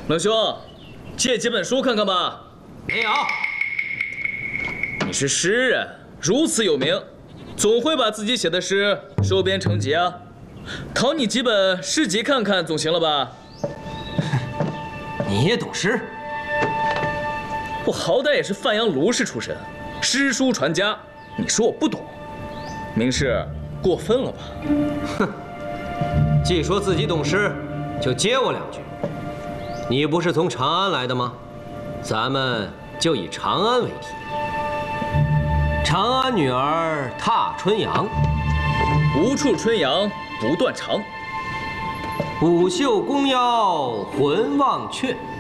冷兄，借几本书看看吧。 没有。 你是诗人，如此有名，总会把自己写的诗收编成集啊。讨你几本诗集看看，总行了吧？ 你也懂诗？ 我好歹也是范阳卢氏出身，诗书传家。你说我不懂，明世过分了吧？ 哼，既说自己懂诗，就接我两句。你不是从长安来的吗？咱们就以长安为题。长安女儿踏春阳， 无处春阳不断肠。 舞袖弓腰魂忘却。